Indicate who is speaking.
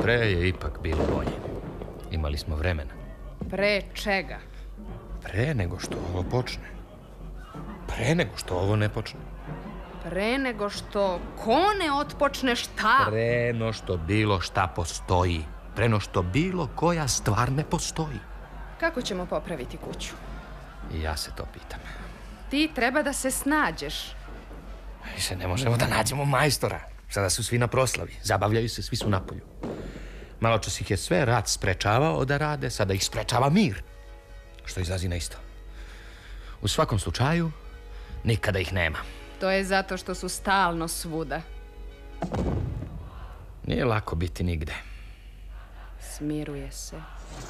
Speaker 1: Pre je ipak bilo bolje. Imali smo vremena.
Speaker 2: Pre čega?
Speaker 1: Pre nego što ovo počne. Pre nego što ovo ne počne.
Speaker 2: Pre nego što ko ne otpočne šta?
Speaker 1: Pre no što bilo šta postoji. Pre no što bilo koja stvar ne postoji.
Speaker 2: Kako ćemo popraviti kuću?
Speaker 1: I ja se to pitam.
Speaker 2: Ti treba da se snađeš.
Speaker 1: Više ne možemo da nađemo majstora. Sada su svi na proslavi. Zabavljaju se, svi su napolju. Maločas ih je sve rat sprečavao da rade, sada ih sprečava mir. Što izlazi na isto. U svakom slučaju, nikada ih nema.
Speaker 2: To je zato što su stalno svuda.
Speaker 1: Nije lako biti nigde.
Speaker 2: Smiruje se.